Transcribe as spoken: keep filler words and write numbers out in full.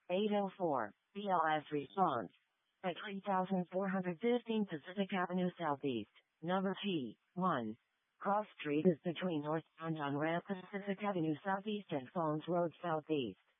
eight oh four, B L S response. At three thousand four hundred fifteen Pacific Avenue Southeast, number T, one. Cross Street is between northbound on-ramp Pacific Avenue Southeast and Phones Road Southeast.